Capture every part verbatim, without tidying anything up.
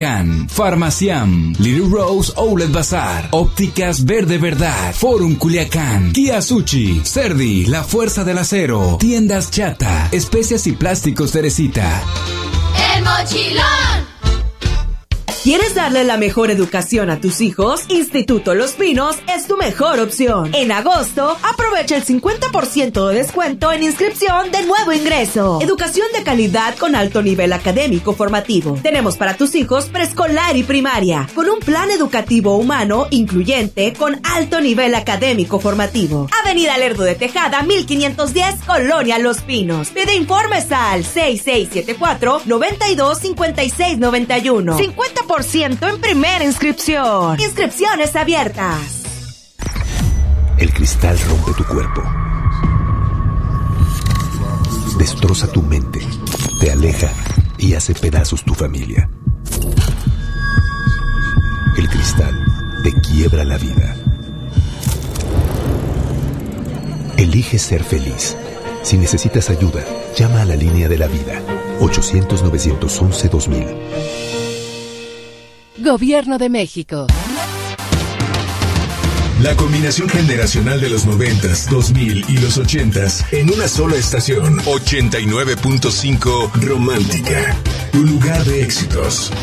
Farmaciam, Little Rose Outlet Bazar, Ópticas Verde Verdad, Forum Culiacán, Kia Sushi, Cerdi, La Fuerza del Acero, Tiendas Chata, Especias y Plásticos Teresita. El Mochilón. ¿Quieres darle la mejor educación a tus hijos? Instituto Los Pinos es tu mejor opción. En agosto, aprovecha el cincuenta por ciento de descuento en inscripción de nuevo ingreso. Educación de calidad con alto nivel académico formativo. Tenemos para tus hijos preescolar y primaria, con un plan educativo humano incluyente con alto nivel académico formativo. Avenida Lerdo de Tejada, mil quinientos diez, Colonia Los Pinos. Pide informes al seis seis siete cuatro, nueve dos, cinco seis nueve uno. cincuenta por ciento en primera inscripción. Inscripciones abiertas. El cristal rompe tu cuerpo, destroza tu mente, te aleja y hace pedazos tu familia. El cristal te quiebra la vida. Elige ser feliz. Si necesitas ayuda, llama a la línea de la vida. ochocientos, novecientos once, dos mil. Gobierno de México. La combinación generacional de los noventas, dos mil y los ochentas en una sola estación. ochenta y nueve punto cinco Romántica, tu lugar de éxitos.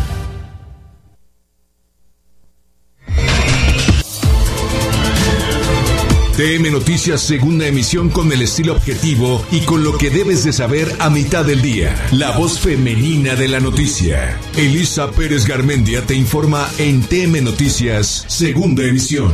T M Noticias, segunda emisión, con el estilo objetivo y con lo que debes de saber a mitad del día. La voz femenina de la noticia. Elisa Pérez Garmendia te informa en T M Noticias, segunda emisión.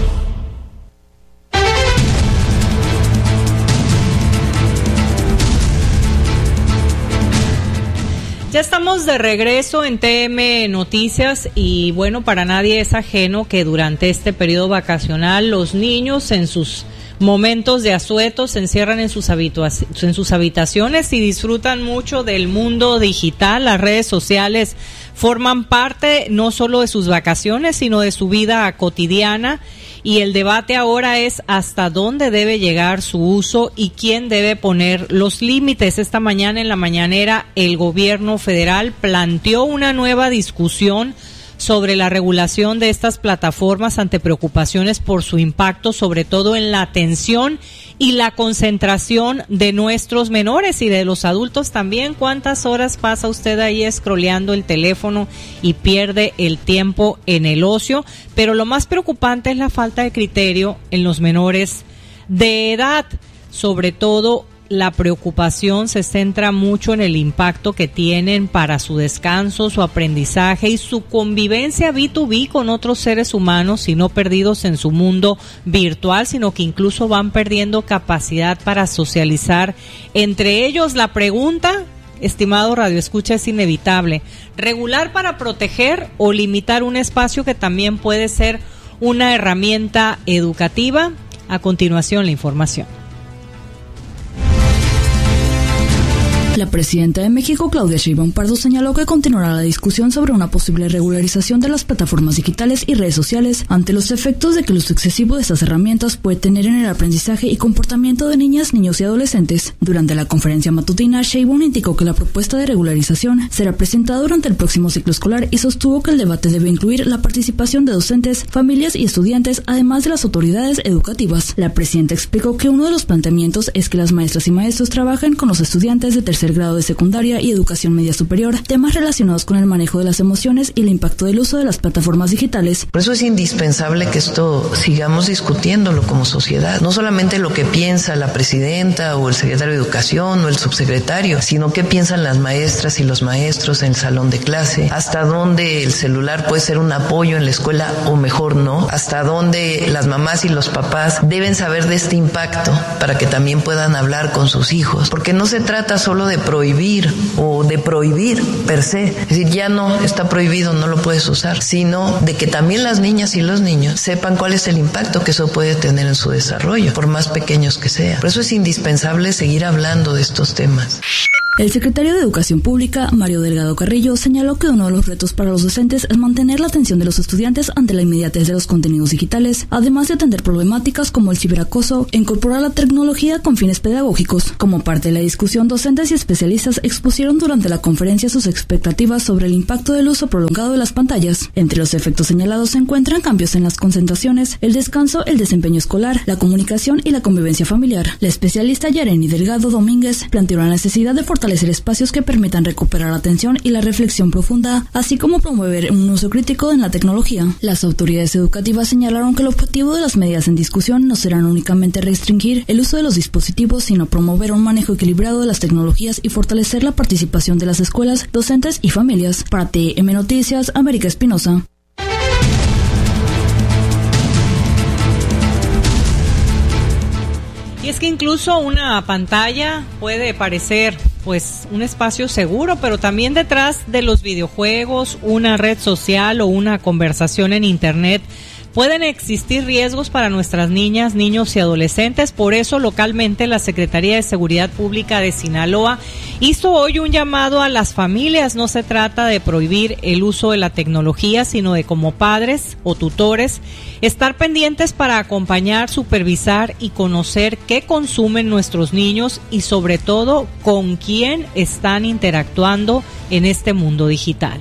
Ya estamos de regreso en T M Noticias y bueno, para nadie es ajeno que durante este periodo vacacional los niños en sus momentos de asueto se encierran en sus, habitua- en sus habitaciones y disfrutan mucho del mundo digital. Las redes sociales forman parte no solo de sus vacaciones, sino de su vida cotidiana. Y el debate ahora es hasta dónde debe llegar su uso y quién debe poner los límites. Esta mañana en la mañanera el gobierno federal planteó una nueva discusión sobre la regulación de estas plataformas ante preocupaciones por su impacto, sobre todo en la atención y la concentración de nuestros menores y de los adultos también. ¿Cuántas horas pasa usted ahí scrolleando el teléfono y pierde el tiempo en el ocio? Pero lo más preocupante es la falta de criterio en los menores de edad. Sobre todo, la preocupación se centra mucho en el impacto que tienen para su descanso, su aprendizaje y su convivencia B dos B con otros seres humanos, y no perdidos en su mundo virtual, sino que incluso van perdiendo capacidad para socializar entre ellos. La pregunta, estimado radioescucha, es inevitable: ¿regular para proteger o limitar un espacio que también puede ser una herramienta educativa? A continuación, la información. La presidenta de México, Claudia Sheinbaum Pardo, señaló que continuará la discusión sobre una posible regularización de las plataformas digitales y redes sociales ante los efectos de que el uso excesivo de estas herramientas puede tener en el aprendizaje y comportamiento de niñas, niños y adolescentes. Durante la conferencia matutina, Sheinbaum indicó que la propuesta de regularización será presentada durante el próximo ciclo escolar y sostuvo que el debate debe incluir la participación de docentes, familias y estudiantes, además de las autoridades educativas. La presidenta explicó que uno de los planteamientos es que las maestras y maestros trabajen con los estudiantes de tercer grado de secundaria y educación media superior, temas relacionados con el manejo de las emociones y el impacto del uso de las plataformas digitales. Por eso es indispensable que esto sigamos discutiéndolo como sociedad, no solamente lo que piensa la presidenta o el secretario de Educación o el subsecretario, sino qué piensan las maestras y los maestros en el salón de clase, hasta dónde el celular puede ser un apoyo en la escuela o mejor no, hasta dónde las mamás y los papás deben saber de este impacto para que también puedan hablar con sus hijos, porque no se trata solo de de prohibir o de prohibir per se, es decir, ya no está prohibido, no lo puedes usar, sino de que también las niñas y los niños sepan cuál es el impacto que eso puede tener en su desarrollo, por más pequeños que sean. Por eso es indispensable seguir hablando de estos temas. El secretario de Educación Pública, Mario Delgado Carrillo, señaló que uno de los retos para los docentes es mantener la atención de los estudiantes ante la inmediatez de los contenidos digitales, además de atender problemáticas como el ciberacoso e incorporar la tecnología con fines pedagógicos. Como parte de la discusión, docentes y especialistas expusieron durante la conferencia sus expectativas sobre el impacto del uso prolongado de las pantallas. Entre los efectos señalados se encuentran cambios en las concentraciones, el descanso, el desempeño escolar, la comunicación y la convivencia familiar. La especialista Yareni Delgado Domínguez planteó la necesidad de fortalecer fortalecer espacios que permitan recuperar la atención y la reflexión profunda, así como promover un uso crítico en la tecnología. Las autoridades educativas señalaron que el objetivo de las medidas en discusión no serán únicamente restringir el uso de los dispositivos, sino promover un manejo equilibrado de las tecnologías y fortalecer la participación de las escuelas, docentes y familias. Para T M Noticias, América Espinosa. Y es que incluso una pantalla puede parecer pues un espacio seguro, pero también detrás de los videojuegos, una red social o una conversación en internet pueden existir riesgos para nuestras niñas, niños y adolescentes. Por eso, localmente, la Secretaría de Seguridad Pública de Sinaloa hizo hoy un llamado a las familias. No se trata de prohibir el uso de la tecnología, sino de, como padres o tutores, estar pendientes para acompañar, supervisar y conocer qué consumen nuestros niños y, sobre todo, con quién están interactuando en este mundo digital.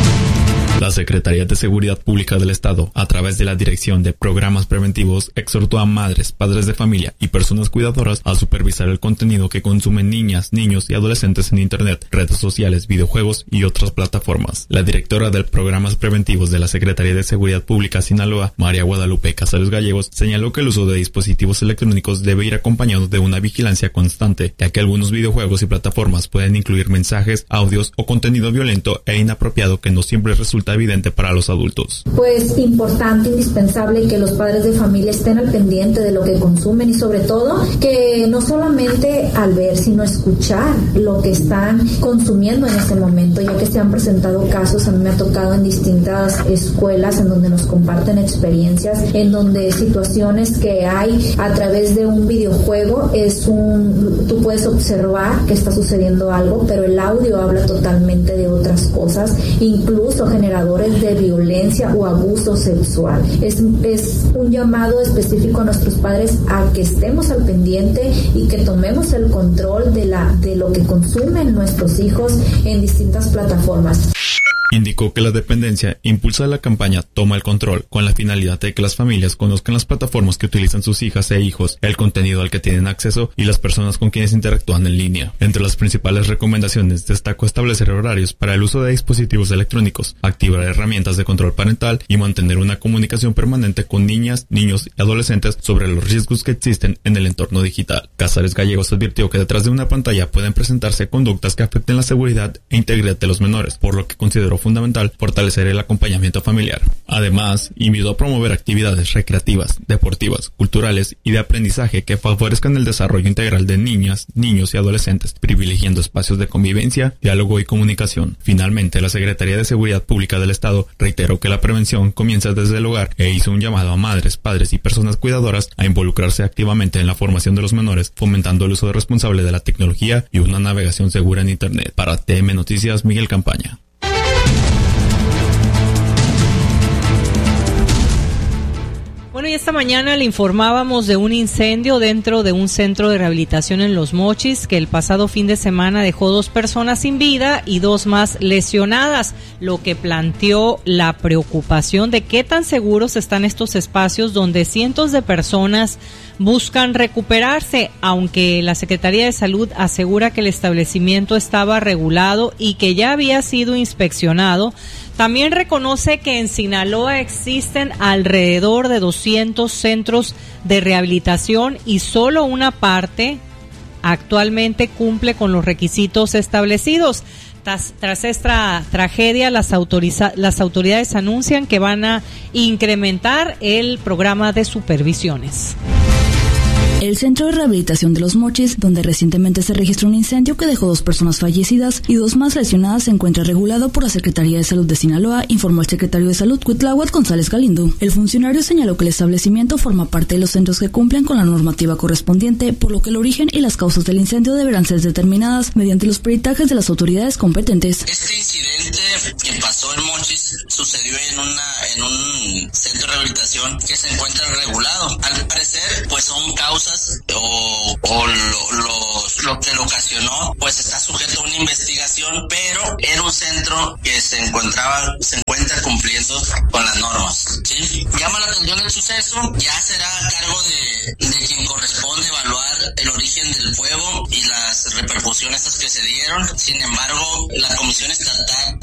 La Secretaría de Seguridad Pública del Estado, a través de la Dirección de Programas Preventivos, exhortó a madres, padres de familia y personas cuidadoras a supervisar el contenido que consumen niñas, niños y adolescentes en Internet, redes sociales, videojuegos y otras plataformas. La directora de Programas Preventivos de la Secretaría de Seguridad Pública Sinaloa, María Guadalupe Casares Gallegos, señaló que el uso de dispositivos electrónicos debe ir acompañado de una vigilancia constante, ya que algunos videojuegos y plataformas pueden incluir mensajes, audios o contenido violento e inapropiado que no siempre resulta evidente para los adultos. Pues importante, indispensable que los padres de familia estén al pendiente de lo que consumen y sobre todo que no solamente al ver, sino escuchar lo que están consumiendo en ese momento, ya que se han presentado casos, a mí me ha tocado en distintas escuelas en donde nos comparten experiencias, en donde situaciones que hay a través de un videojuego es un, tú puedes observar que está sucediendo algo, pero el audio habla totalmente de otras cosas, incluso generadores de violencia o abuso sexual. Es, es un llamado específico a nuestros padres a que estemos al pendiente y que tomemos el control de, la, de lo que consumen nuestros hijos en distintas plataformas. Indicó que la dependencia impulsa la campaña Toma el Control con la finalidad de que las familias conozcan las plataformas que utilizan sus hijas e hijos, el contenido al que tienen acceso y las personas con quienes interactúan en línea. Entre las principales recomendaciones destacó establecer horarios para el uso de dispositivos electrónicos, activar herramientas de control parental y mantener una comunicación permanente con niñas, niños y adolescentes sobre los riesgos que existen en el entorno digital. Casares Gallegos advirtió que detrás de una pantalla pueden presentarse conductas que afecten la seguridad e integridad de los menores, por lo que consideró fundamental fortalecer el acompañamiento familiar. Además, invitó a promover actividades recreativas, deportivas, culturales y de aprendizaje que favorezcan el desarrollo integral de niñas, niños y adolescentes, privilegiando espacios de convivencia, diálogo y comunicación. Finalmente, la Secretaría de Seguridad Pública del Estado reiteró que la prevención comienza desde el hogar e hizo un llamado a madres, padres y personas cuidadoras a involucrarse activamente en la formación de los menores, fomentando el uso responsable de la tecnología y una navegación segura en Internet. Para T M Noticias, Miguel Campaña. Bueno, y esta mañana le informábamos de un incendio dentro de un centro de rehabilitación en Los Mochis que el pasado fin de semana dejó dos personas sin vida y dos más lesionadas, lo que planteó la preocupación de qué tan seguros están estos espacios donde cientos de personas buscan recuperarse, aunque la Secretaría de Salud asegura que el establecimiento estaba regulado y que ya había sido inspeccionado. También reconoce que en Sinaloa existen alrededor de doscientos centros de rehabilitación y solo una parte actualmente cumple con los requisitos establecidos. Tras, tras esta tragedia, las, autoriza, las autoridades anuncian que van a incrementar el programa de supervisiones. El Centro de Rehabilitación de Los Mochis, donde recientemente se registró un incendio que dejó dos personas fallecidas y dos más lesionadas, se encuentra regulado por la Secretaría de Salud de Sinaloa, informó el secretario de Salud, Cuitláhuac González Galindo. El funcionario señaló que el establecimiento forma parte de los centros que cumplen con la normativa correspondiente, por lo que el origen y las causas del incendio deberán ser determinadas mediante los peritajes de las autoridades competentes. Este incidente que pasó en Mochis sucedió en una en un centro de rehabilitación que se encuentra regulado. Al parecer, pues son causas o, o lo, los, lo que lo ocasionó, pues está sujeto a una investigación, pero era un centro que se encontraba, se encuentra cumpliendo con las normas, ¿sí? Llama la atención el suceso, ya será a cargo de, de quien corresponde evaluar el origen del fuego y las repercusiones que se dieron. Sin embargo, la Comisión Estatal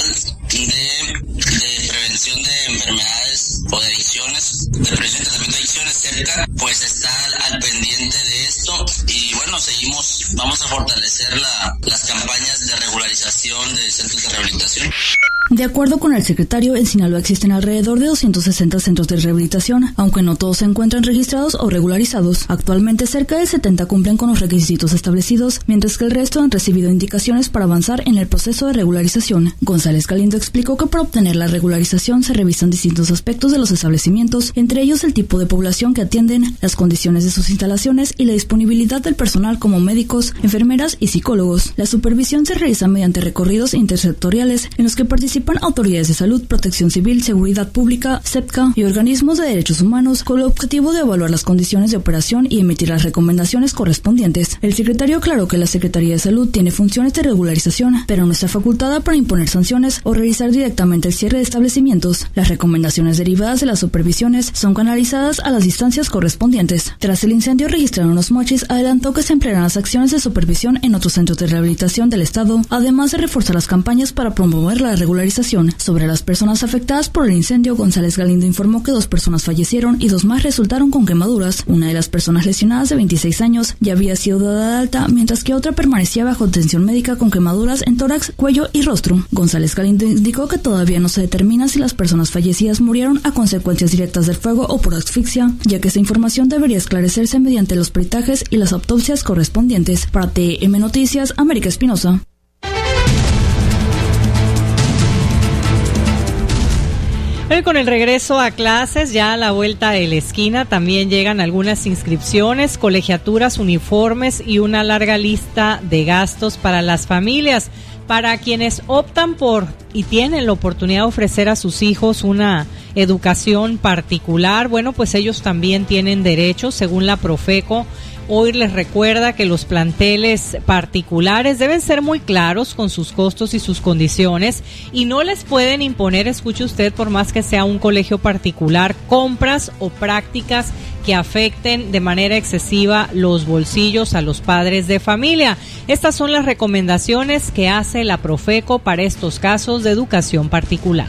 de, de Prevención de Enfermedades o de Adicciones, de Prevención y Tratamiento de Adicciones, cerca, pues está al, al pendiente de esto y bueno, seguimos, vamos a fortalecer la, las campañas de regularización de centros de rehabilitación. De acuerdo con el secretario, en Sinaloa existen alrededor de doscientos sesenta centros de rehabilitación, aunque no todos se encuentran registrados o regularizados. Actualmente cerca de setenta cumplen con los requisitos establecidos, mientras que el resto han recibido indicaciones para avanzar en el proceso de regularización. González Galindo explicó que para obtener la regularización se revisan distintos aspectos de los establecimientos, entre ellos el tipo de población que atienden, las condiciones de sus instalaciones y la disponibilidad del personal como médicos, enfermeras y psicólogos. La supervisión se realiza mediante recorridos intersectoriales en los que participan Participan autoridades de salud, protección civil, seguridad pública, SEPCA y organismos de derechos humanos con el objetivo de evaluar las condiciones de operación y emitir las recomendaciones correspondientes. El secretario aclaró que la Secretaría de Salud tiene funciones de regularización, pero no está facultada para imponer sanciones o realizar directamente el cierre de establecimientos. Las recomendaciones derivadas de las supervisiones son canalizadas a las instancias correspondientes. Tras el incendio registrado en Los Mochis, adelantó que se emplearán las acciones de supervisión en otros centros de rehabilitación del Estado, además de reforzar las campañas para promover la regularización. Sobre las personas afectadas por el incendio, González Galindo informó que dos personas fallecieron y dos más resultaron con quemaduras. Una de las personas lesionadas, de veintiséis años, ya había sido dada de alta, mientras que otra permanecía bajo atención médica con quemaduras en tórax, cuello y rostro. González Galindo indicó que todavía no se determina si las personas fallecidas murieron a consecuencias directas del fuego o por asfixia, ya que esta información debería esclarecerse mediante los peritajes y las autopsias correspondientes. Para T M Noticias, América Espinosa. Con el regreso a clases, ya a la vuelta de la esquina, también llegan algunas inscripciones, colegiaturas, uniformes y una larga lista de gastos para las familias. Para quienes optan por y tienen la oportunidad de ofrecer a sus hijos una educación particular, bueno, pues ellos también tienen derechos, según la Profeco. Hoy les recuerda que los planteles particulares deben ser muy claros con sus costos y sus condiciones y no les pueden imponer, escuche usted, por más que sea un colegio particular, compras o prácticas que afecten de manera excesiva los bolsillos a los padres de familia. Estas son las recomendaciones que hace la Profeco para estos casos de educación particular.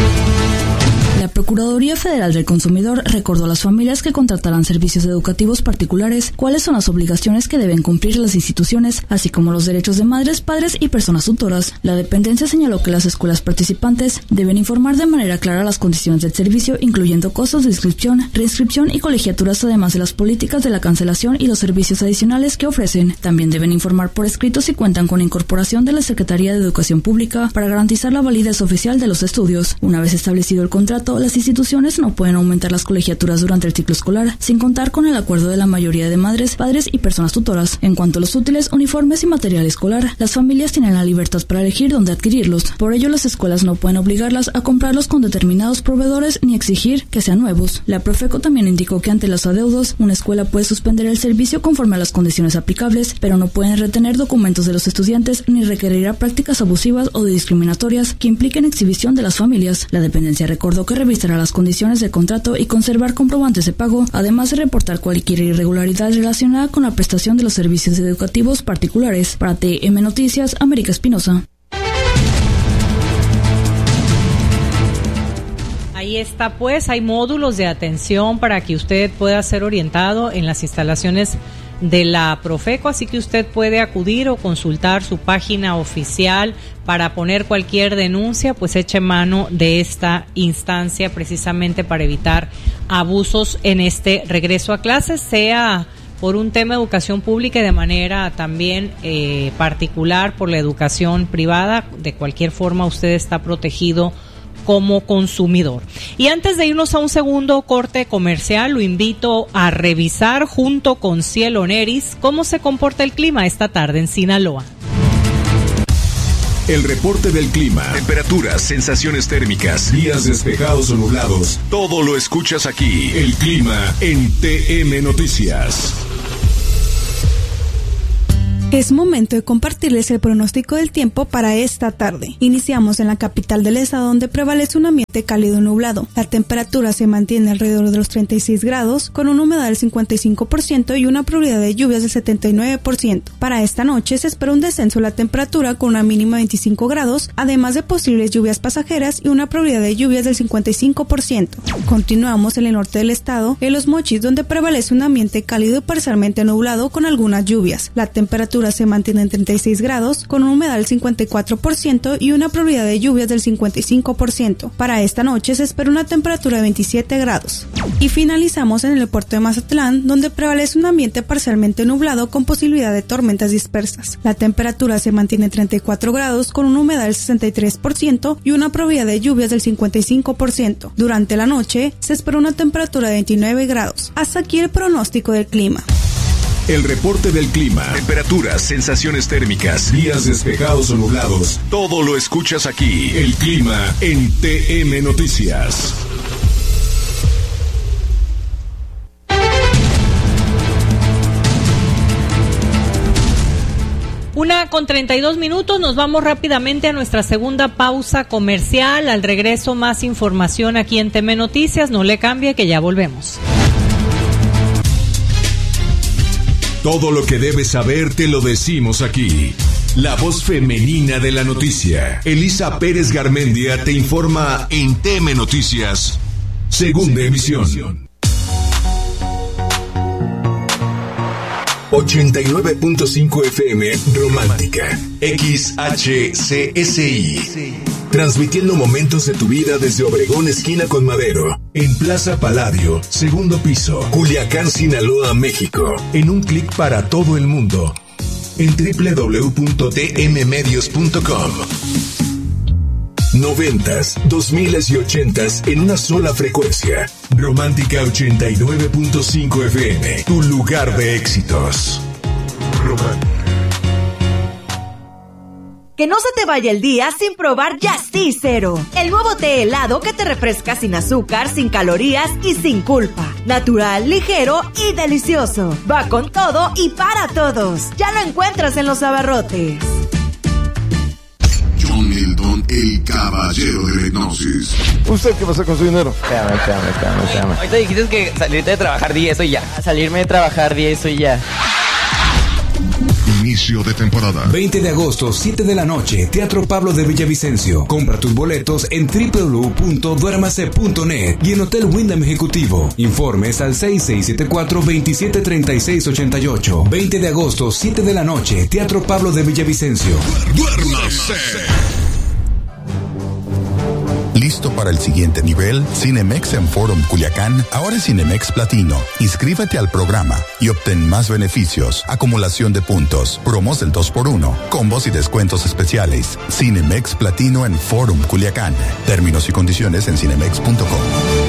La Procuraduría Federal del Consumidor recordó a las familias que contratarán servicios educativos particulares cuáles son las obligaciones que deben cumplir las instituciones, así como los derechos de madres, padres y personas tutoras. La dependencia señaló que las escuelas participantes deben informar de manera clara las condiciones del servicio, incluyendo costos de inscripción, reinscripción y colegiaturas, además de las políticas de la cancelación y los servicios adicionales que ofrecen. También deben informar por escrito si cuentan con incorporación de la Secretaría de Educación Pública para garantizar la validez oficial de los estudios. Una vez establecido el contrato, las instituciones no pueden aumentar las colegiaturas durante el ciclo escolar sin contar con el acuerdo de la mayoría de madres, padres y personas tutoras. En cuanto a los útiles, uniformes y material escolar, las familias tienen la libertad para elegir dónde adquirirlos. Por ello, las escuelas no pueden obligarlas a comprarlos con determinados proveedores ni exigir que sean nuevos. La Profeco también indicó que ante los adeudos, una escuela puede suspender el servicio conforme a las condiciones aplicables, pero no pueden retener documentos de los estudiantes ni requerirá prácticas abusivas o discriminatorias que impliquen exhibición de las familias. La dependencia recordó que revisará las condiciones de contrato y conservar comprobantes de pago, además de reportar cualquier irregularidad relacionada con la prestación de los servicios educativos particulares. Para T M Noticias, América Espinosa. Ahí está, pues, hay módulos de atención para que usted pueda ser orientado en las instalaciones de la Profeco, así que usted puede acudir o consultar su página oficial para poner cualquier denuncia, pues eche mano de esta instancia precisamente para evitar abusos en este regreso a clases, sea por un tema de educación pública y de manera también eh, particular por la educación privada. De cualquier forma, usted está protegido como consumidor. Y antes de irnos a un segundo corte comercial, lo invito a revisar junto con Cielo Neris cómo se comporta el clima esta tarde en Sinaloa. El reporte del clima, temperaturas, sensaciones térmicas, días despejados o nublados, todo lo escuchas aquí. El clima en T M Noticias. Es momento de compartirles el pronóstico del tiempo para esta tarde. Iniciamos en la capital del estado, donde prevalece un ambiente cálido y nublado. La temperatura se mantiene alrededor de los treinta y seis grados, con una humedad del cincuenta y cinco por ciento y una probabilidad de lluvias del setenta y nueve por ciento. Para esta noche se espera un descenso de la temperatura con una mínima de veinticinco grados, además de posibles lluvias pasajeras y una probabilidad de lluvias del cincuenta y cinco por ciento. Continuamos en el norte del estado, en Los Mochis, donde prevalece un ambiente cálido y parcialmente nublado con algunas lluvias. La temperatura se mantiene en treinta y seis grados, con una humedad del cincuenta y cuatro por ciento y una probabilidad de lluvias del cincuenta y cinco por ciento. Para esta noche se espera una temperatura de veintisiete grados. Y finalizamos en el puerto de Mazatlán, donde prevalece un ambiente parcialmente nublado con posibilidad de tormentas dispersas. La temperatura se mantiene en treinta y cuatro grados, con una humedad del sesenta y tres por ciento y una probabilidad de lluvias del cincuenta y cinco por ciento. Durante la noche se espera una temperatura de veintinueve grados. Hasta aquí el pronóstico del clima. El reporte del clima, temperaturas, sensaciones térmicas, días despejados o nublados, todo lo escuchas aquí. El clima en T M Noticias. Una con treinta y dos minutos, nos vamos rápidamente a nuestra segunda pausa comercial. Al regreso, más información aquí en T M Noticias. No le cambie, que ya volvemos. Todo lo que debes saber te lo decimos aquí. La voz femenina de la noticia. Elisa Pérez Garmendia te informa en T M Noticias, segunda emisión. ochenta y nueve punto cinco F M Romántica. X H C S I. Transmitiendo momentos de tu vida desde Obregón, esquina con Madero. En Plaza Palladio, segundo piso, Culiacán, Sinaloa, México. En un clic para todo el mundo. En doble u doble u doble u punto t m medios punto com. Noventas, dos miles y ochentas en una sola frecuencia. Romántica ochenta y nueve punto cinco F M. Tu lugar de éxitos. Romántica. Que no se te vaya el día sin probar Yastí Cero, el nuevo té helado que te refresca sin azúcar, sin calorías y sin culpa. Natural, ligero y delicioso. Va con todo y para todos. Ya lo encuentras en los abarrotes. John Milton, el caballero de la hipnosis. ¿Usted qué pasa con su dinero? Espérame, espérame, espérame, espérame. Ahorita dijiste que salirte de trabajar día, eso y ya. Salirme de trabajar día, eso y ya. Inicio de temporada. veinte de agosto, siete de la noche, Teatro Pablo de Villavicencio. Compra tus boletos en doble u doble u doble u punto duermase punto net y en Hotel Wyndham Ejecutivo. Informes al seis seis siete cuatro, veintisiete treinta y seis ochenta y ocho. veinte de agosto, siete de la noche, Teatro Pablo de Villavicencio. Duérmase. ¿Listo para el siguiente nivel? Cinemex en Forum Culiacán, ahora es Cinemex Platino. Inscríbete al programa y obtén más beneficios, acumulación de puntos, promos del dos por uno, combos y descuentos especiales. Cinemex Platino en Forum Culiacán. Términos y condiciones en cinemex punto com.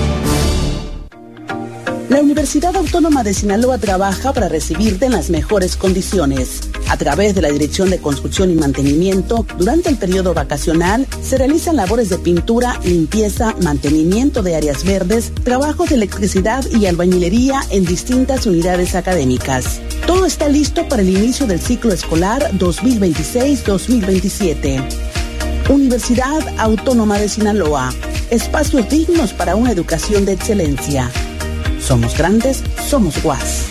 La Universidad Autónoma de Sinaloa trabaja para recibirte en las mejores condiciones. A través de la Dirección de Construcción y Mantenimiento, durante el periodo vacacional, se realizan labores de pintura, limpieza, mantenimiento de áreas verdes, trabajos de electricidad y albañilería en distintas unidades académicas. Todo está listo para el inicio del ciclo escolar dos mil veintiséis dos mil veintisiete. Universidad Autónoma de Sinaloa. Espacios dignos para una educación de excelencia. Somos grandes, somos U A S.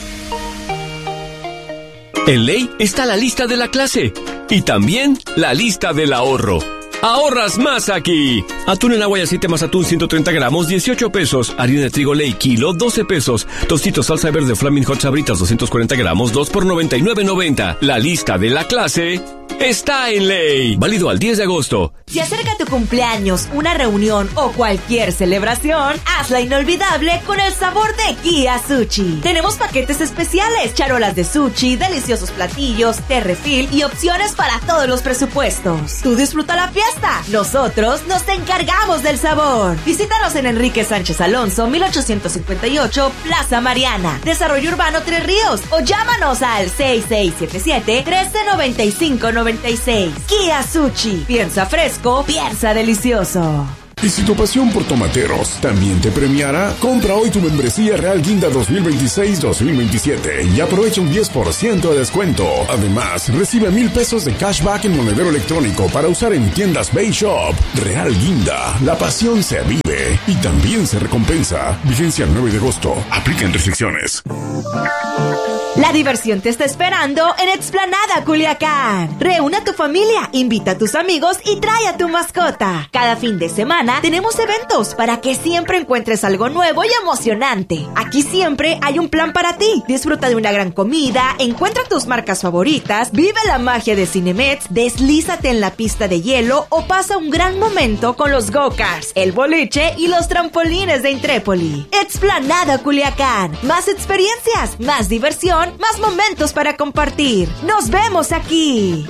En Ley está la lista de la clase y también la lista del ahorro. Ahorras más aquí. Atún en agua y aceite más atún ciento treinta gramos, dieciocho pesos. Harina de trigo Ley, kilo, doce pesos. Tostitos salsa verde Flaming Hot Sabritas, doscientos cuarenta gramos, dos por noventa y nueve noventa. La lista de la clase está en Ley. Válido al diez de agosto. Si acerca tu cumpleaños, una reunión o cualquier celebración, hazla inolvidable con el sabor de Kia Sushi. Tenemos paquetes especiales, charolas de sushi, deliciosos platillos, té refill y opciones para todos los presupuestos. Tú disfruta la fiesta, nosotros nos encargamos del sabor. Visítanos en Enrique Sánchez Alonso, mil ochocientos cincuenta y ocho, Plaza Mariana, Desarrollo Urbano Tres Ríos, o llámanos al seis seis siete siete, uno tres nueve cinco nueve seis. Kia Sushi, piensa fresco, piensa delicioso. Y si tu pasión por tomateros también te premiara, compra hoy tu membresía Real Guinda dos mil veintiséis dos mil veintisiete y aprovecha un diez por ciento de descuento. Además, recibe mil pesos de cashback en monedero electrónico para usar en tiendas Bay Shop. Real Guinda, la pasión se vive y también se recompensa. Vigencia el nueve de agosto. Aplican restricciones. La diversión te está esperando en Explanada Culiacán. Reúne a tu familia, invita a tus amigos y trae a tu mascota. Cada fin de semana tenemos eventos para que siempre encuentres algo nuevo y emocionante. Aquí siempre hay un plan para ti. Disfruta de una gran comida, encuentra tus marcas favoritas, vive la magia de Cinemex, deslízate en la pista de hielo o pasa un gran momento con los go-karts, el boliche y los trampolines de Intrépoli. Explanada Culiacán. Más experiencias, más diversión, más momentos para compartir. ¡Nos vemos aquí!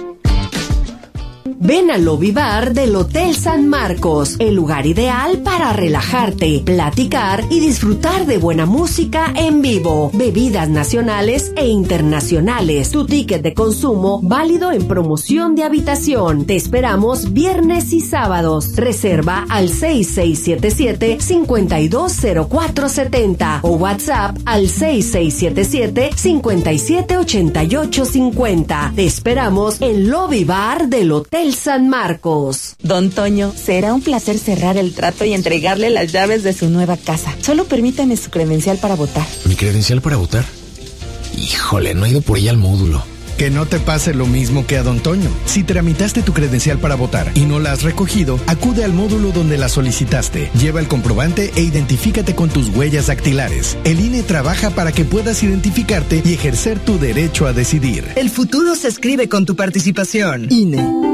Ven al lobby bar del Hotel San Marcos, el lugar ideal para relajarte, platicar y disfrutar de buena música en vivo, bebidas nacionales e internacionales. Tu ticket de consumo válido en promoción de habitación. Te esperamos viernes y sábados. Reserva al seis seis siete siete, cinco dos cero cuatro siete cero o WhatsApp al seis seis siete siete, cinco siete ocho ocho cinco cero. Te esperamos en lobby bar del Hotel San Marcos. Don Toño, será un placer cerrar el trato y entregarle las llaves de su nueva casa. Solo permítame su credencial para votar. ¿Mi credencial para votar? Híjole, no he ido por ella al módulo. Que no te pase lo mismo que a Don Toño. Si tramitaste tu credencial para votar y no la has recogido, acude al módulo donde la solicitaste. Lleva el comprobante e identifícate con tus huellas dactilares. El I N E trabaja para que puedas identificarte y ejercer tu derecho a decidir. El futuro se escribe con tu participación. I N E.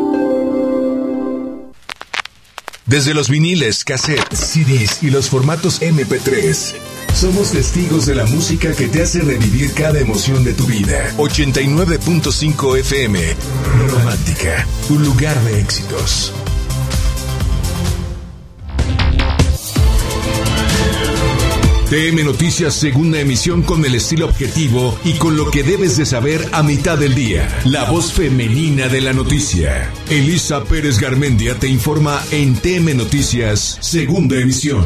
Desde los viniles, cassettes, C Ds y los formatos eme pe tres, somos testigos de la música que te hace revivir cada emoción de tu vida. ochenta y nueve punto cinco F M, Romántica, tu lugar de éxitos. T M Noticias, segunda emisión con el estilo objetivo y con lo que debes de saber a mitad del día. La voz femenina de la noticia. Elisa Pérez Garmendia te informa en T M Noticias, segunda emisión.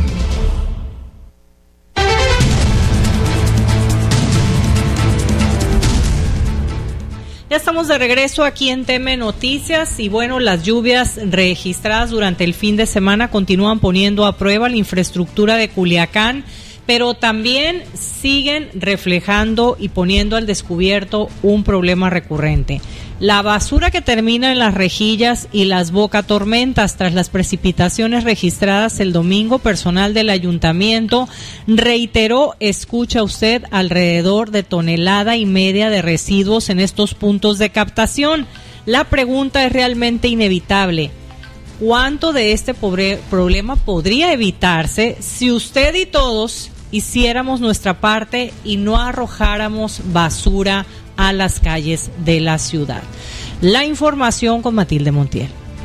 Ya estamos de regreso aquí en T M Noticias y bueno, las lluvias registradas durante el fin de semana continúan poniendo a prueba la infraestructura de Culiacán, pero también siguen reflejando y poniendo al descubierto un problema recurrente. La basura que termina en las rejillas y las bocatormentas tras las precipitaciones registradas el domingo. Personal del ayuntamiento reiteró, escucha usted, alrededor de tonelada y media de residuos en estos puntos de captación. La pregunta es realmente inevitable. ¿Cuánto de este pobre problema podría evitarse si usted y todos hiciéramos nuestra parte y no arrojáramos basura a las calles de la ciudad? La información con Matilde Montiel.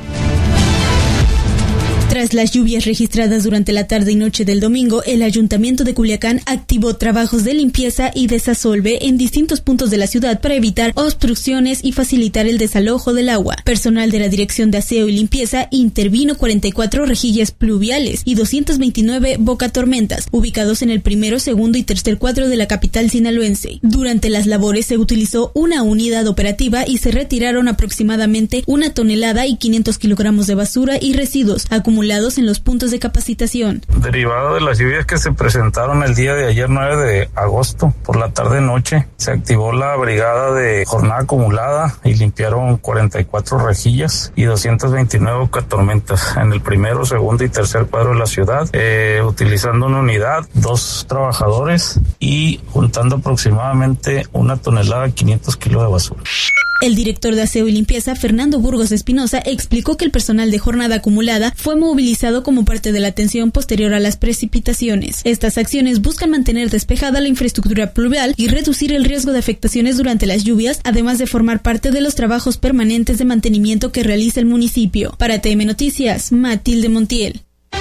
Tras las lluvias registradas durante la tarde y noche del domingo, el Ayuntamiento de Culiacán activó trabajos de limpieza y desasolve en distintos puntos de la ciudad para evitar obstrucciones y facilitar el desalojo del agua. Personal de la Dirección de Aseo y Limpieza intervino cuarenta y cuatro rejillas pluviales y doscientas veintinueve bocatormentas, ubicados en el primero, segundo y tercer cuadro de la capital sinaloense. Durante las labores se utilizó una unidad operativa y se retiraron aproximadamente una tonelada y quinientos kilogramos de basura y residuos acumulados instalados en los puntos de capacitación. Derivado de las lluvias que se presentaron el día de ayer nueve de agosto, por la tarde-noche, se activó la brigada de jornada acumulada y limpiaron cuarenta y cuatro rejillas y doscientas veintinueve tormentas en el primero, segundo y tercer cuadro de la ciudad, eh, utilizando una unidad, dos trabajadores y juntando aproximadamente una tonelada, quinientos kilos de basura. El director de Aseo y Limpieza, Fernando Burgos Espinosa, explicó que el personal de jornada acumulada fue movilizado como parte de la atención posterior a las precipitaciones. Estas acciones buscan mantener despejada la infraestructura pluvial y reducir el riesgo de afectaciones durante las lluvias, además de formar parte de los trabajos permanentes de mantenimiento que realiza el municipio. Para T M Noticias, Matilde Montiel.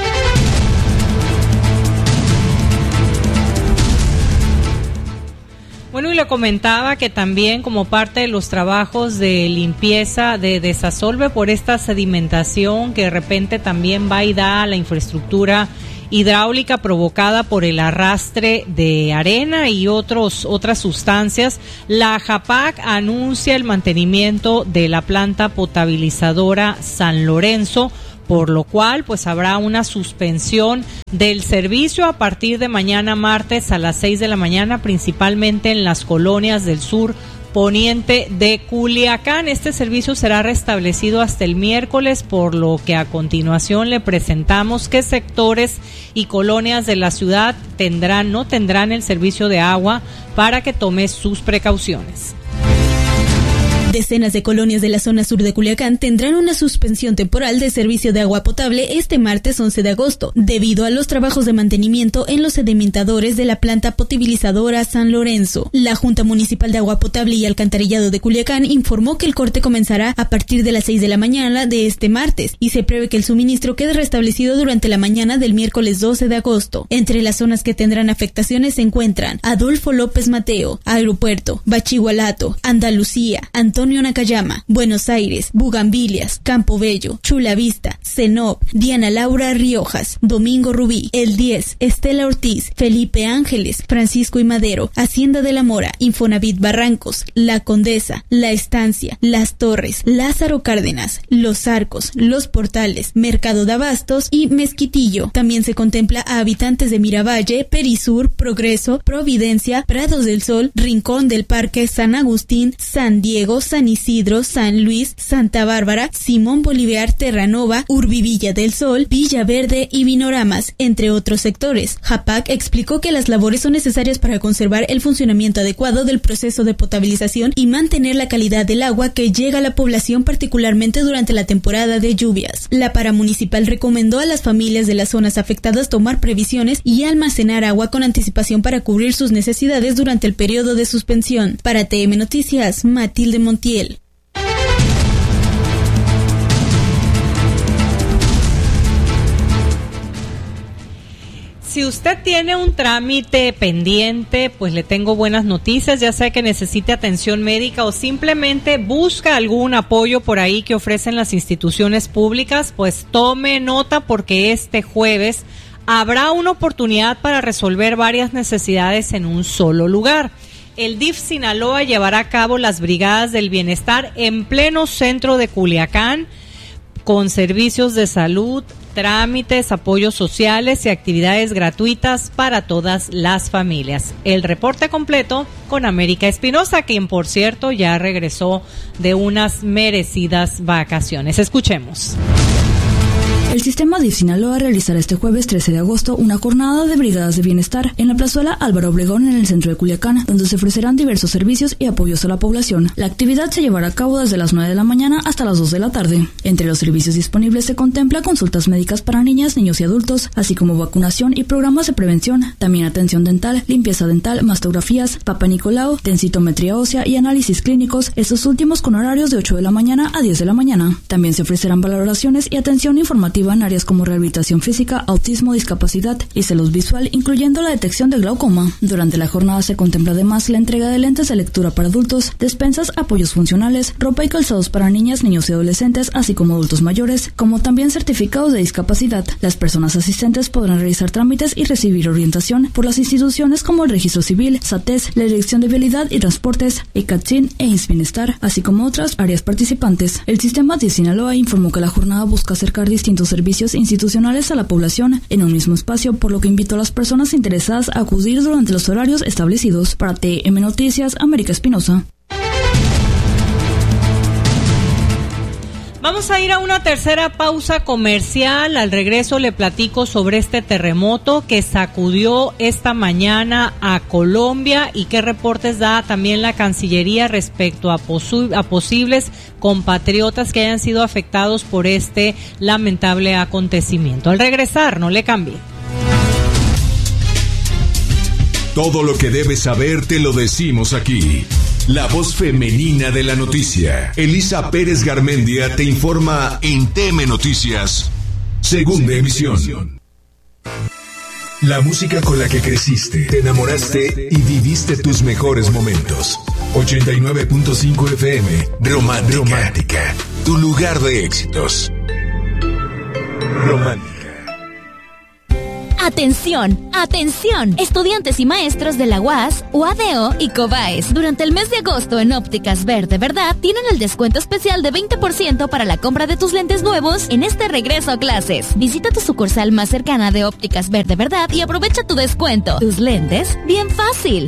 Bueno, y le comentaba que también como parte de los trabajos de limpieza, de desasolve por esta sedimentación que de repente también va y da a la infraestructura hidráulica provocada por el arrastre de arena y otros otras sustancias, la JAPAC anuncia el mantenimiento de la planta potabilizadora San Lorenzo, por lo cual pues habrá una suspensión del servicio a partir de mañana martes a las seis de la mañana, principalmente en las colonias del sur poniente de Culiacán. Este servicio será restablecido hasta el miércoles, por lo que a continuación le presentamos qué sectores y colonias de la ciudad tendrán, no tendrán el servicio de agua para que tome sus precauciones. Decenas de colonias de la zona sur de Culiacán tendrán una suspensión temporal de servicio de agua potable este martes once de agosto, debido a los trabajos de mantenimiento en los sedimentadores de la planta potabilizadora San Lorenzo. La Junta Municipal de Agua Potable y Alcantarillado de Culiacán informó que el corte comenzará a partir de las seis de la mañana de este martes y se prevé que el suministro quede restablecido durante la mañana del miércoles doce de agosto. Entre las zonas que tendrán afectaciones se encuentran Adolfo López Mateo, Aeropuerto, Bachigualato, Andalucía, Antonio Nakayama, Buenos Aires, Bugambilias, Campo Bello, Chula Vista, Cenop, Diana Laura Riojas, Domingo Rubí, El diez, Estela Ortiz, Felipe Ángeles, Francisco y Madero, Hacienda de la Mora, Infonavit Barrancos, La Condesa, La Estancia, Las Torres, Lázaro Cárdenas, Los Arcos, Los Portales, Mercado de Abastos y Mezquitillo. También se contempla a habitantes de Miravalle, Perisur, Progreso, Providencia, Prados del Sol, Rincón del Parque, San Agustín, San Diego, San Isidro, San Luis, Santa Bárbara, Simón Bolívar, Terranova, Urbivilla del Sol, Villa Verde y Vinoramas, entre otros sectores. JAPAC explicó que las labores son necesarias para conservar el funcionamiento adecuado del proceso de potabilización y mantener la calidad del agua que llega a la población, particularmente durante la temporada de lluvias. La paramunicipal recomendó a las familias de las zonas afectadas tomar previsiones y almacenar agua con anticipación para cubrir sus necesidades durante el periodo de suspensión. Para T M Noticias, Matilde Montiel. Si usted tiene un trámite pendiente, pues le tengo buenas noticias, ya sea que necesite atención médica o simplemente busca algún apoyo por ahí que ofrecen las instituciones públicas, pues tome nota porque este jueves habrá una oportunidad para resolver varias necesidades en un solo lugar. El D I F Sinaloa llevará a cabo las Brigadas del Bienestar en pleno centro de Culiacán, con servicios de salud, trámites, apoyos sociales y actividades gratuitas para todas las familias. El reporte completo con América Espinosa, quien por cierto ya regresó de unas merecidas vacaciones. Escuchemos. El sistema D I F Sinaloa realizará este jueves trece de agosto una jornada de brigadas de bienestar en la plazuela Álvaro Obregón en el centro de Culiacán, donde se ofrecerán diversos servicios y apoyos a la población. La actividad se llevará a cabo desde las nueve de la mañana hasta las dos de la tarde. Entre los servicios disponibles se contempla consultas médicas para niñas, niños y adultos, así como vacunación y programas de prevención, también atención dental, limpieza dental, mastografías, Papa Nicolau, densitometría ósea y análisis clínicos, estos últimos con horarios de ocho de la mañana a diez de la mañana. También se ofrecerán valoraciones y atención informativa en áreas como rehabilitación física, autismo, discapacidad y salud visual, incluyendo la detección de glaucoma. Durante la jornada se contempla además la entrega de lentes de lectura para adultos, despensas, apoyos funcionales, ropa y calzados para niñas, niños y adolescentes, así como adultos mayores, como también certificados de discapacidad. Las personas asistentes podrán realizar trámites y recibir orientación por las instituciones como el Registro Civil, SATES, la Dirección de Vialidad y Transportes, ECATSIN e INSBienestar, así como otras áreas participantes. El sistema de Sinaloa informó que la jornada busca acercar distintos servicios institucionales a la población en un mismo espacio, por lo que invitó a las personas interesadas a acudir durante los horarios establecidos. Para T M Noticias, América Espinosa. Vamos a ir a una tercera pausa comercial. Al regreso le platico sobre este terremoto que sacudió esta mañana a Colombia y qué reportes da también la Cancillería respecto a, posu- a posibles compatriotas que hayan sido afectados por este lamentable acontecimiento. Al regresar, no le cambie. Todo lo que debes saber te lo decimos aquí. La voz femenina de la noticia. Elisa Pérez Garmendia te informa en T M Noticias, segunda emisión. La música con la que creciste, te enamoraste y viviste tus mejores momentos. ochenta y nueve punto cinco F M, Romántica. Romántica, tu lugar de éxitos. Romántica. Atención, atención, estudiantes y maestros de la U A S, U A D O y COBAES. Durante el mes de agosto en Ópticas Verde Verdad tienen el descuento especial de veinte por ciento para la compra de tus lentes nuevos en este regreso a clases. Visita tu sucursal más cercana de Ópticas Verde Verdad y aprovecha tu descuento. Tus lentes, bien fácil.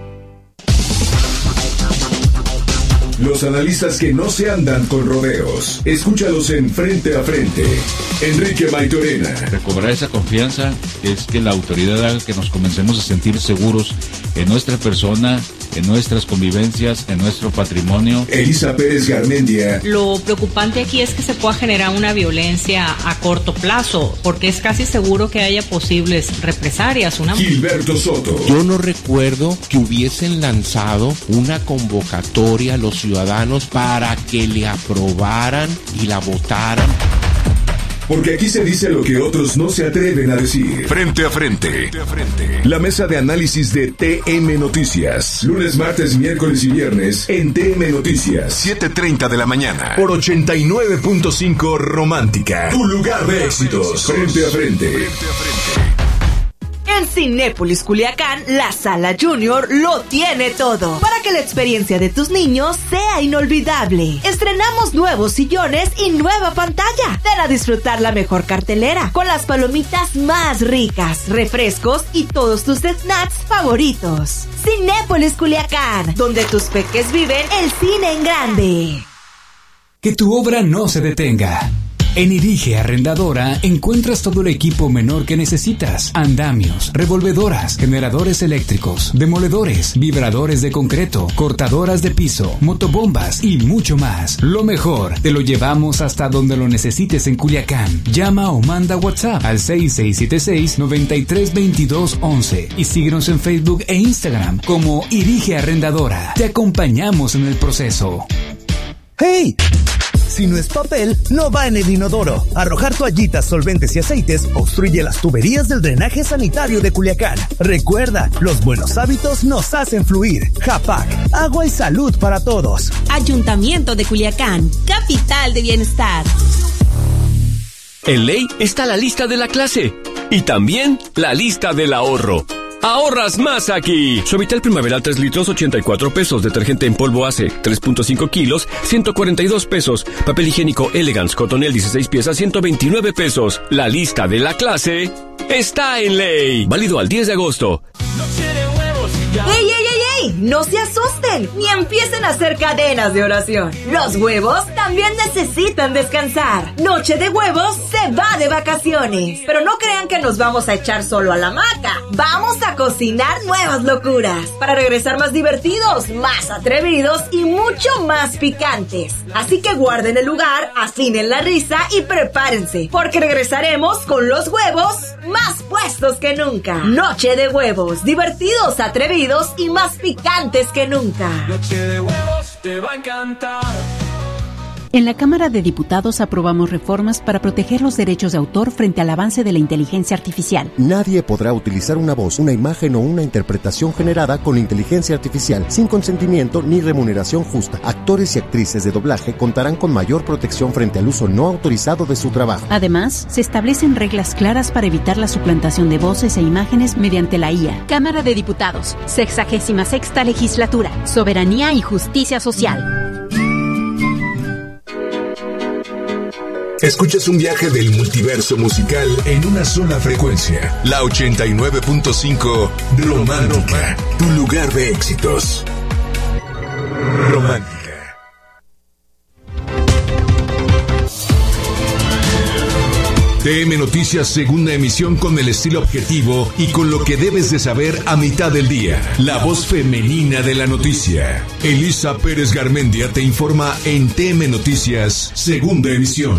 Los analistas que no se andan con rodeos. Escúchalos en Frente a Frente. Enrique Maitorena. Recobrar esa confianza es que la autoridad haga que nos comencemos a sentir seguros en nuestra persona, en nuestras convivencias, en nuestro patrimonio. Elisa Pérez Garmendia. Lo preocupante aquí es que se pueda generar una violencia a corto plazo, porque es casi seguro que haya posibles represalias. Una... Gilberto Soto. Yo no recuerdo que hubiesen lanzado una convocatoria a los ciudadanos para que le aprobaran y la votaran. Porque aquí se dice lo que otros no se atreven a decir. Frente a frente. La mesa de análisis de T M Noticias. Lunes, martes, miércoles y viernes en T M Noticias. siete treinta de la mañana. Por ochenta y nueve punto cinco Romántica. Tu lugar de éxitos. Frente a frente. En Cinépolis Culiacán, la Sala Junior lo tiene todo para que la experiencia de tus niños sea inolvidable. Estrenamos nuevos sillones y nueva pantalla. Ven a disfrutar la mejor cartelera con las palomitas más ricas, refrescos y todos tus snacks favoritos. Cinépolis Culiacán, donde tus peques viven el cine en grande. Que tu obra no se detenga. En Irige Arrendadora encuentras todo el equipo menor que necesitas. Andamios, revolvedoras, generadores eléctricos, demoledores, vibradores de concreto, cortadoras de piso, motobombas y mucho más. Lo mejor, te lo llevamos hasta donde lo necesites en Culiacán. Llama o manda WhatsApp al seis seis siete seis, nueve tres dos dos, once y síguenos en Facebook e Instagram como Irige Arrendadora. Te acompañamos en el proceso. ¡Hey! Si no es papel, no va en el inodoro. Arrojar toallitas, solventes y aceites obstruye las tuberías del drenaje sanitario de Culiacán. Recuerda, los buenos hábitos nos hacen fluir. Japac, agua y salud para todos. Ayuntamiento de Culiacán, capital de bienestar. En ley está la lista de la clase y también la lista del ahorro. ¡Ahorras más aquí! Suavitel Primaveral tres litros, ochenta y cuatro pesos. Detergente en polvo Ace, tres punto cinco kilos, ciento cuarenta y dos pesos. Papel higiénico Elegance Cotonel, dieciséis piezas, ciento veintinueve pesos. La lista de la clase está en ley. Válido al diez de agosto. ¡Ey, ey, ey, ey! ¡No se asusten! Ni empiecen a hacer cadenas de oración. Los huevos también necesitan descansar. Noche de Huevos se va de vacaciones. Pero no crean que nos vamos a echar solo a la hamaca. Vamos a cocinar nuevas locuras para regresar más divertidos, más atrevidos y mucho más picantes. Así que guarden el lugar, afinen la risa y prepárense, porque regresaremos con los huevos más puestos que nunca. Noche de Huevos, divertidos, atrevidos y más picantes que nunca. Noche de Huevos te va a encantar. En la Cámara de Diputados aprobamos reformas para proteger los derechos de autor frente al avance de la inteligencia artificial. Nadie podrá utilizar una voz, una imagen o una interpretación generada con inteligencia artificial sin consentimiento ni remuneración justa. Actores y actrices de doblaje contarán con mayor protección frente al uso no autorizado de su trabajo. Además, se establecen reglas claras para evitar la suplantación de voces e imágenes mediante la I A. Cámara de Diputados, sexagésima sexta legislatura, soberanía y justicia social. Escuchas un viaje del multiverso musical en una sola frecuencia. La ochenta y nueve punto cinco Romántica, tu lugar de éxitos. Romántica. T M Noticias, segunda emisión, con el estilo objetivo y con lo que debes de saber a mitad del día. La voz femenina de la noticia. Elisa Pérez Garmendia te informa en T M Noticias, segunda emisión.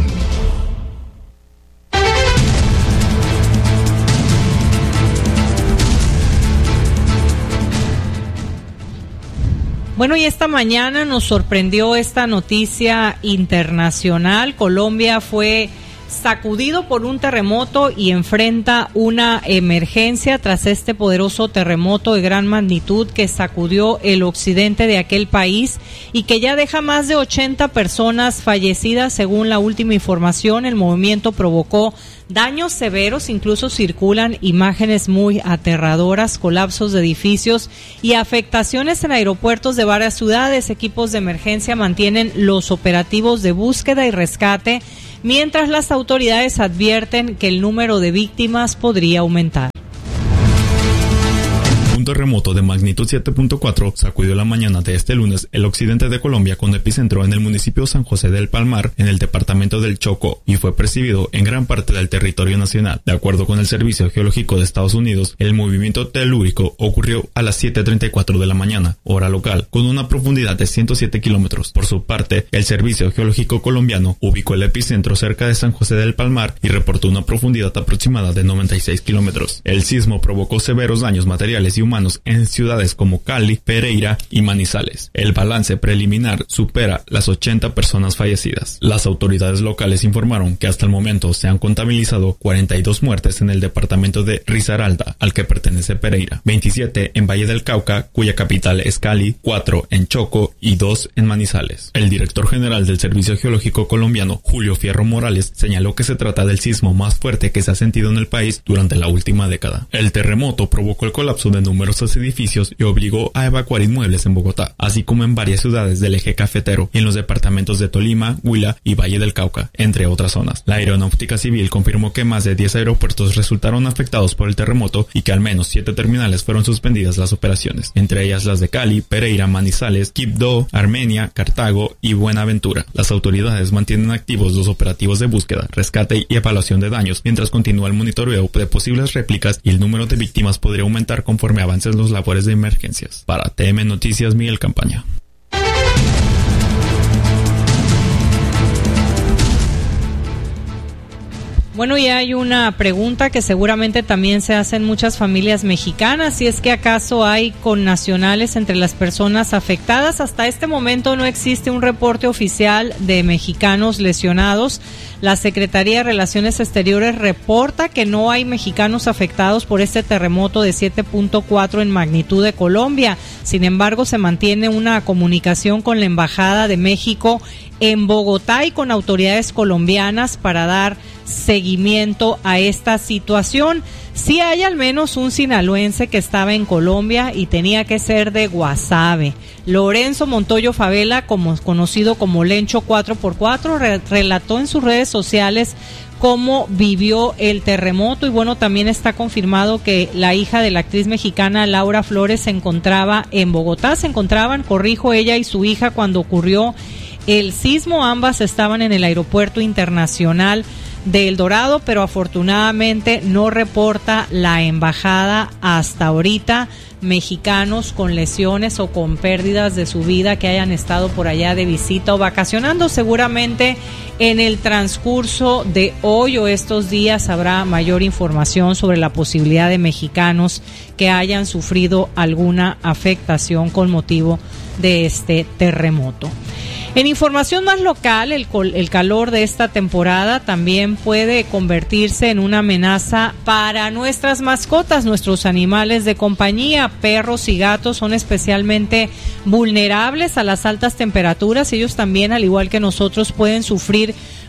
Bueno, y esta mañana nos sorprendió esta noticia internacional. Colombia fue sacudido por un terremoto y enfrenta una emergencia tras este poderoso terremoto de gran magnitud que sacudió el occidente de aquel país y que ya deja más de ochenta personas fallecidas. Según la última información, el movimiento provocó daños severos, incluso circulan imágenes muy aterradoras, colapsos de edificios y afectaciones en aeropuertos de varias ciudades. Equipos de emergencia mantienen los operativos de búsqueda y rescate, mientras las autoridades advierten que el número de víctimas podría aumentar. Un terremoto de magnitud siete punto cuatro sacudió la mañana de este lunes el occidente de Colombia, con epicentro en el municipio San José del Palmar, en el departamento del Chocó, y fue percibido en gran parte del territorio nacional. De acuerdo con el Servicio Geológico de Estados Unidos, el movimiento telúrico ocurrió a las siete treinta y cuatro de la mañana, hora local, con una profundidad de ciento siete kilómetros. Por su parte, el Servicio Geológico colombiano ubicó el epicentro cerca de San José del Palmar y reportó una profundidad aproximada de noventa y seis kilómetros. El sismo provocó severos daños materiales y humanos en ciudades como Cali, Pereira y Manizales. El balance preliminar supera las ochenta personas fallecidas. Las autoridades locales informaron que hasta el momento se han contabilizado cuarenta y dos muertes en el departamento de Risaralda, al que pertenece Pereira, veintisiete en Valle del Cauca, cuya capital es Cali, cuatro en Chocó y dos en Manizales. El director general del Servicio Geológico colombiano, Julio Fierro Morales, señaló que se trata del sismo más fuerte que se ha sentido en el país durante la última década. El terremoto provocó el colapso de numerosos edificios y obligó a evacuar inmuebles en Bogotá, así como en varias ciudades del eje cafetero y en los departamentos de Tolima, Huila y Valle del Cauca, entre otras zonas. La Aeronáutica Civil confirmó que más de diez aeropuertos resultaron afectados por el terremoto y que al menos siete terminales fueron suspendidas las operaciones, entre ellas las de Cali, Pereira, Manizales, Quibdó, Armenia, Cartago y Buenaventura. Las autoridades mantienen activos los operativos de búsqueda, rescate y evaluación de daños, mientras continúa el monitoreo de posibles réplicas y el número de víctimas podría aumentar conforme avancen los labores de emergencias. Para T M Noticias, Miguel Campaña. Bueno, y hay una pregunta que seguramente también se hacen muchas familias mexicanas, si es que acaso hay connacionales entre las personas afectadas. Hasta este momento no existe un reporte oficial de mexicanos lesionados. La Secretaría de Relaciones Exteriores reporta que no hay mexicanos afectados por este terremoto de siete punto cuatro en magnitud de Colombia. Sin embargo, se mantiene una comunicación con la Embajada de México en Bogotá y con autoridades colombianas para dar seguimiento a esta situación. Sí hay al menos un sinaloense que estaba en Colombia y tenía que ser de Guasave. Lorenzo Montoyo Favela, como conocido como Lencho cuatro por cuatro, re- relató en sus redes sociales cómo vivió el terremoto y bueno, también está confirmado que la hija de la actriz mexicana Laura Flores se encontraba en Bogotá. Se encontraban, corrijo, ella y su hija cuando ocurrió el sismo. Ambas estaban en el aeropuerto internacional de El Dorado, pero afortunadamente no reporta la embajada hasta ahorita mexicanos con lesiones o con pérdidas de su vida que hayan estado por allá de visita o vacacionando. Seguramente en el transcurso de hoy o estos días habrá mayor información sobre la posibilidad de mexicanos que hayan sufrido alguna afectación con motivo de este terremoto. En información más local, el, el calor de esta temporada también puede convertirse en una amenaza para nuestras mascotas, nuestros animales de compañía. Perros y gatos son especialmente vulnerables a las altas temperaturas. Ellos también, al igual que nosotros, pueden sufrir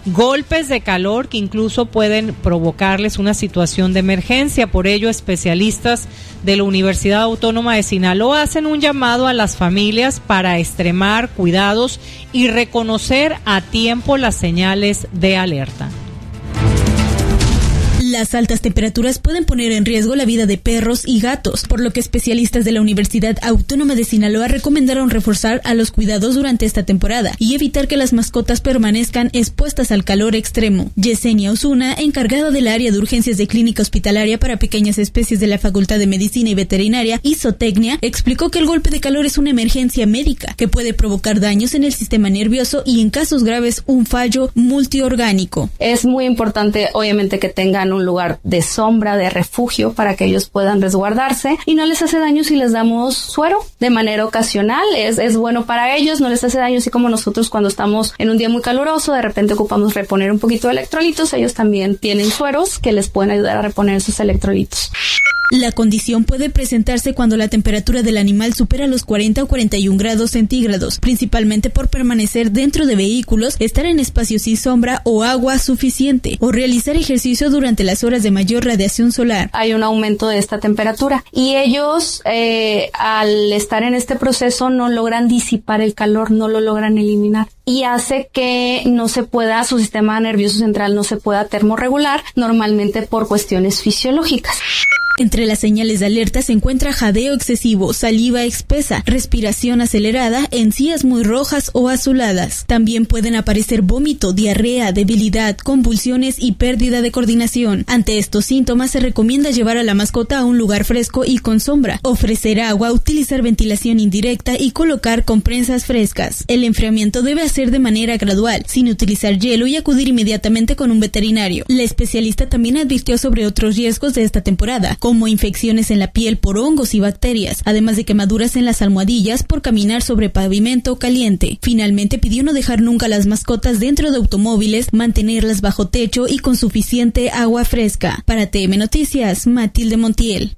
golpes de calor que incluso pueden provocarles una situación de emergencia. Por ello, especialistas de la Universidad Autónoma de Sinaloa hacen un llamado a las familias para extremar cuidados y reconocer a tiempo las señales de alerta. Las altas temperaturas pueden poner en riesgo la vida de perros y gatos, por lo que especialistas de la Universidad Autónoma de Sinaloa recomendaron reforzar a los cuidados durante esta temporada y evitar que las mascotas permanezcan expuestas al calor extremo. Yesenia Osuna, encargada del área de urgencias de clínica hospitalaria para pequeñas especies de la Facultad de Medicina y Veterinaria y Zootecnia, explicó que el golpe de calor es una emergencia médica que puede provocar daños en el sistema nervioso y en casos graves un fallo multiorgánico. Es muy importante, obviamente, que tengan un lugar de sombra, de refugio, para que ellos puedan resguardarse, y no les hace daño si les damos suero de manera ocasional. Es, es bueno para ellos, no les hace daño, así como nosotros cuando estamos en un día muy caluroso, de repente ocupamos reponer un poquito de electrolitos, ellos también tienen sueros que les pueden ayudar a reponer esos electrolitos. La condición puede presentarse cuando la temperatura del animal supera los cuarenta o cuarenta y un grados centígrados, principalmente por permanecer dentro de vehículos, estar en espacios sin sombra o agua suficiente, o realizar ejercicio durante las horas de mayor radiación solar. Hay un aumento de esta temperatura y ellos, eh, al estar en este proceso, no logran disipar el calor, no lo logran eliminar, y hace que no se pueda, su sistema nervioso central no se pueda termorregular, normalmente por cuestiones fisiológicas. Entre las señales de alerta se encuentra jadeo excesivo, saliva espesa, respiración acelerada, encías muy rojas o azuladas. También pueden aparecer vómito, diarrea, debilidad, convulsiones y pérdida de coordinación. Ante estos síntomas se recomienda llevar a la mascota a un lugar fresco y con sombra, ofrecer agua, utilizar ventilación indirecta y colocar compresas frescas. El enfriamiento debe hacer de manera gradual, sin utilizar hielo, y acudir inmediatamente con un veterinario. La especialista también advirtió sobre otros riesgos de esta temporada, como infecciones en la piel por hongos y bacterias, además de quemaduras en las almohadillas por caminar sobre pavimento caliente. Finalmente pidió no dejar nunca las mascotas dentro de automóviles, mantenerlas bajo techo y con suficiente agua fresca. Para T M Noticias, Matilde Montiel.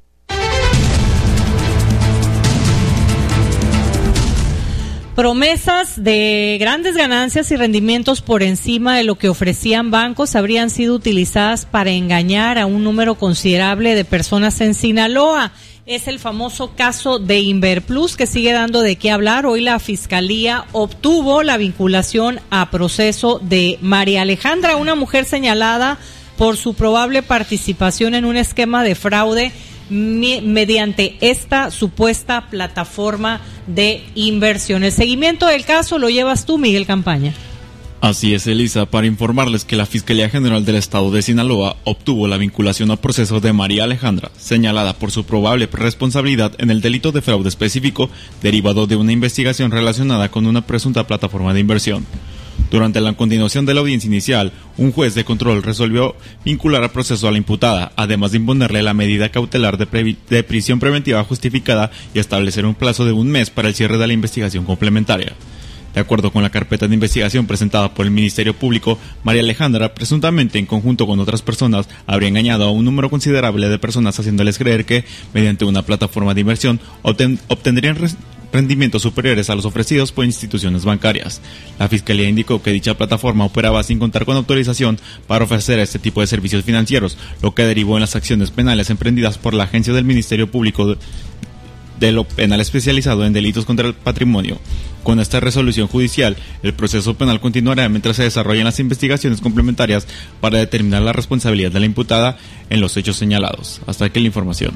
Promesas de grandes ganancias y rendimientos por encima de lo que ofrecían bancos habrían sido utilizadas para engañar a un número considerable de personas en Sinaloa. Es el famoso caso de Inverplus, que sigue dando de qué hablar. Hoy la Fiscalía obtuvo la vinculación a proceso de María Alejandra, una mujer señalada por su probable participación en un esquema de fraude mediante esta supuesta plataforma de inversión. El seguimiento del caso lo llevas tú, Miguel Campaña. Así es, Elisa, para informarles que la Fiscalía General del Estado de Sinaloa obtuvo la vinculación al proceso de María Alejandra, señalada por su probable responsabilidad en el delito de fraude específico derivado de una investigación relacionada con una presunta plataforma de inversión. Durante la continuación de la audiencia inicial, un juez de control resolvió vincular al proceso a la imputada, además de imponerle la medida cautelar de, previ- de prisión preventiva justificada y establecer un plazo de un mes para el cierre de la investigación complementaria. De acuerdo con la carpeta de investigación presentada por el Ministerio Público, María Alejandra, presuntamente en conjunto con otras personas, habría engañado a un número considerable de personas haciéndoles creer que, mediante una plataforma de inversión, obten- obtendrían res- rendimientos superiores a los ofrecidos por instituciones bancarias. La Fiscalía indicó que dicha plataforma operaba sin contar con autorización para ofrecer este tipo de servicios financieros, lo que derivó en las acciones penales emprendidas por la agencia del Ministerio Público de, de lo penal especializado en delitos contra el patrimonio. Con esta resolución judicial, el proceso penal continuará mientras se desarrollan las investigaciones complementarias para determinar la responsabilidad de la imputada en los hechos señalados. Hasta aquí la información.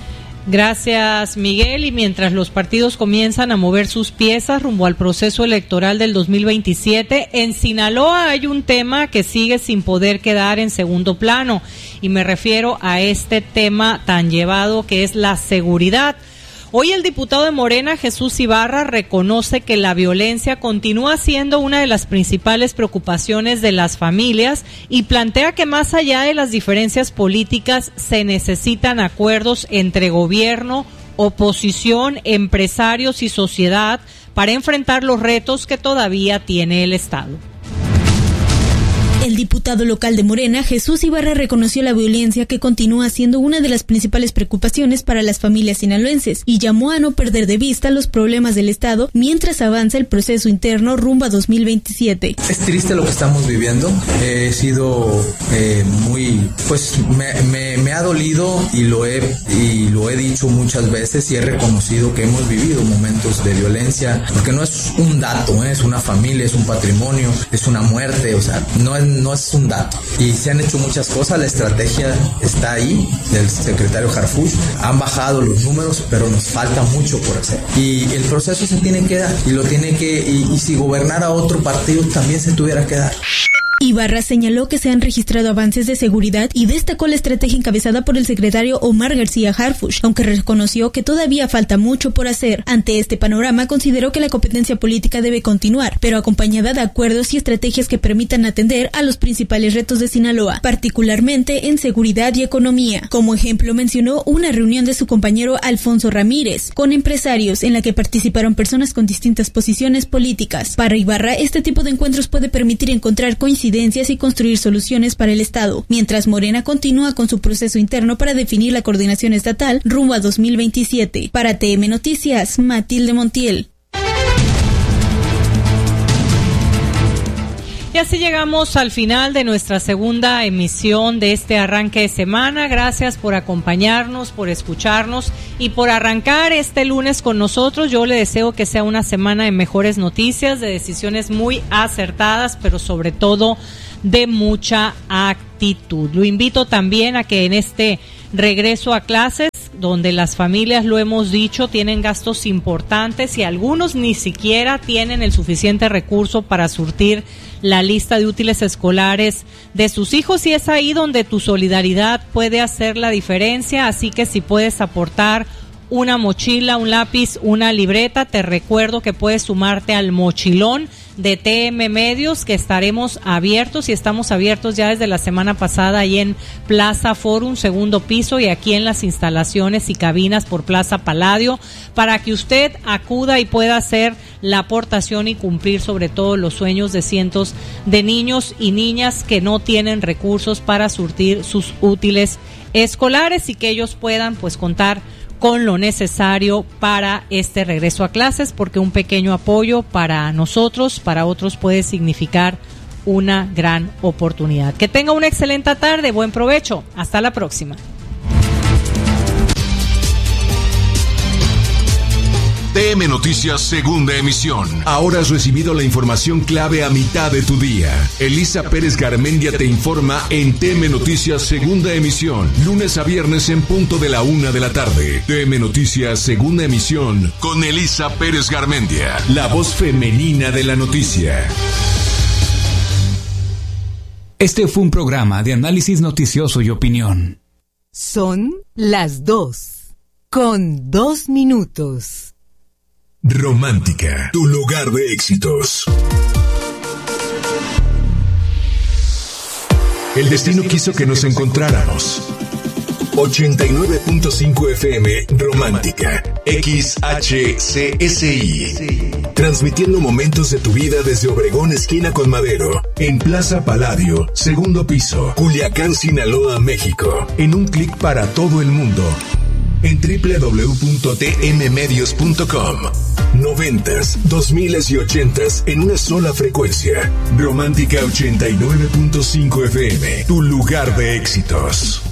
Gracias, Miguel. Y mientras los partidos comienzan a mover sus piezas rumbo al proceso electoral del dos mil veintisiete, en Sinaloa hay un tema que sigue sin poder quedar en segundo plano, y me refiero a este tema tan llevado que es la seguridad. Hoy el diputado de Morena, Jesús Ibarra, reconoce que la violencia continúa siendo una de las principales preocupaciones de las familias y plantea que más allá de las diferencias políticas se necesitan acuerdos entre gobierno, oposición, empresarios y sociedad para enfrentar los retos que todavía tiene el Estado. El diputado local de Morena, Jesús Ibarra, reconoció la violencia que continúa siendo una de las principales preocupaciones para las familias sinaloenses y llamó a no perder de vista los problemas del Estado mientras avanza el proceso interno rumbo a dos mil veintisiete. Es triste lo que estamos viviendo. He sido eh, muy, pues me, me, me ha dolido y lo he y lo he dicho muchas veces y he reconocido que hemos vivido momentos de violencia, porque no es un dato, ¿eh? Es una familia, es un patrimonio, es una muerte, o sea, no es, no es un dato. Y se han hecho muchas cosas, la estrategia está ahí, del secretario Harfuch, han bajado los números, pero nos falta mucho por hacer. Y el proceso se tiene que dar, y lo tiene que, y, y si gobernara otro partido también se tuviera que dar. Ibarra señaló que se han registrado avances de seguridad y destacó la estrategia encabezada por el secretario Omar García Harfuch, aunque reconoció que todavía falta mucho por hacer. Ante este panorama, consideró que la competencia política debe continuar, pero acompañada de acuerdos y estrategias que permitan atender a los principales retos de Sinaloa, particularmente en seguridad y economía. Como ejemplo, mencionó una reunión de su compañero Alfonso Ramírez con empresarios en la que participaron personas con distintas posiciones políticas. Para Ibarra, este tipo de encuentros puede permitir encontrar coincidencias y construir soluciones para el Estado, mientras Morena continúa con su proceso interno para definir la coordinación estatal rumbo a dos mil veintisiete. Para T M Noticias, Matilde Montiel. Y así llegamos al final de nuestra segunda emisión de este arranque de semana. Gracias por acompañarnos, por escucharnos y por arrancar este lunes con nosotros. Yo le deseo que sea una semana de mejores noticias, de decisiones muy acertadas, pero sobre todo de mucha actitud. Lo invito también a que en este regreso a clases, donde las familias, lo hemos dicho, tienen gastos importantes y algunos ni siquiera tienen el suficiente recurso para surtir la lista de útiles escolares de sus hijos, y es ahí donde tu solidaridad puede hacer la diferencia. Así que si puedes aportar una mochila, un lápiz, una libreta, te recuerdo que puedes sumarte al mochilón de T M Medios, que estaremos abiertos y estamos abiertos ya desde la semana pasada ahí en Plaza Forum, segundo piso, y aquí en las instalaciones y cabinas por Plaza Palladio, para que usted acuda y pueda hacer la aportación y cumplir sobre todo los sueños de cientos de niños y niñas que no tienen recursos para surtir sus útiles escolares y que ellos puedan pues contar con lo necesario para este regreso a clases, porque un pequeño apoyo para nosotros, para otros puede significar una gran oportunidad. Que tenga una excelente tarde, buen provecho, hasta la próxima. T M Noticias, segunda emisión. Ahora has recibido la información clave a mitad de tu día. Elisa Pérez Garmendia te informa en T M Noticias, segunda emisión, lunes a viernes en punto de la una de la tarde. T M Noticias, segunda emisión, con Elisa Pérez Garmendia, la voz femenina de la noticia. Este fue un programa de análisis noticioso y opinión. Son las dos, con dos minutos. Romántica, tu lugar de éxitos. El destino quiso que nos encontráramos. ochenta y nueve punto cinco F M Romántica, X H C S I. Transmitiendo momentos de tu vida desde Obregón, esquina con Madero, en Plaza Palladio, segundo piso, Culiacán, Sinaloa, México. En un clic para todo el mundo. En doble u doble u doble u punto t m medios punto com. Noventas, dos miles y ochentas en una sola frecuencia. Romántica ochenta y nueve punto cinco F M, tu lugar de éxitos.